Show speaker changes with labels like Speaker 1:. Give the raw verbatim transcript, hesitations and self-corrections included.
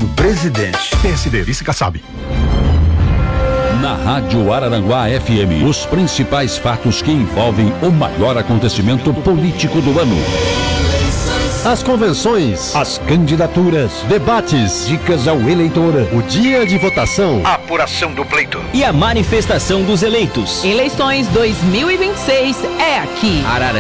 Speaker 1: do presidente.
Speaker 2: P S D, vice Kassab.
Speaker 3: Na Rádio Araranguá F M, os principais fatos que envolvem o maior acontecimento político do ano.
Speaker 4: As convenções, as candidaturas, debates, dicas ao eleitor, o dia de votação,
Speaker 5: a apuração do pleito
Speaker 6: e a manifestação dos eleitos.
Speaker 7: Eleições dois mil e vinte e seis é aqui.
Speaker 6: Araranguá.